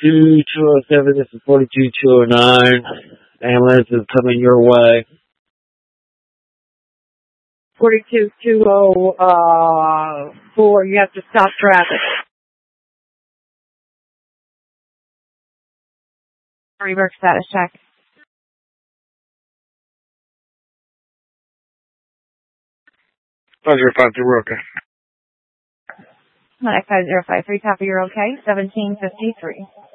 207, this is 42209. Ambulance is coming your way. 42204, you have to stop traffic. Reverse status check. 5053, we're okay. Medic 5053, copy, you're okay. 1753.